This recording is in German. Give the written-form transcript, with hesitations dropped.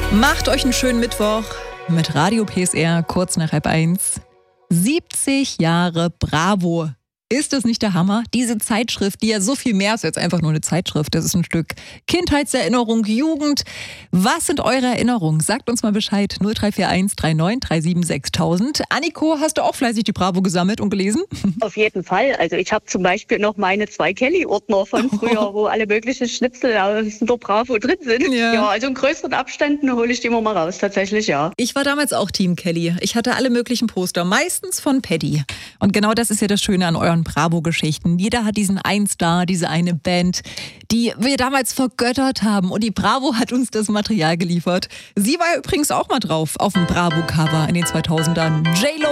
Macht euch einen schönen Mittwoch mit Radio PSR, kurz nach 12:30. 70 Jahre Bravo. Ist das nicht der Hammer? Diese Zeitschrift, die ja so viel mehr ist als einfach nur eine Zeitschrift. Das ist ein Stück Kindheitserinnerung, Jugend. Was sind eure Erinnerungen? Sagt uns mal Bescheid. 0341 39 37 6000. Anniko, hast du auch fleißig die Bravo gesammelt und gelesen? Auf jeden Fall. Also ich habe zum Beispiel noch meine 2 Kelly-Ordner von früher, wo alle möglichen Schnipsel aus der Bravo drin sind. Ja, also in größeren Abständen hole ich die immer mal raus, tatsächlich, ja. Ich war damals auch Team Kelly. Ich hatte alle möglichen Poster, meistens von Paddy. Und genau das ist ja das Schöne an euren Bravo-Geschichten. Jeder hat diesen einen Star, diese eine Band, die wir damals vergöttert haben. Und die Bravo hat uns das Material geliefert. Sie war ja übrigens auch mal drauf auf dem Bravo-Cover in den 2000ern. J-Lo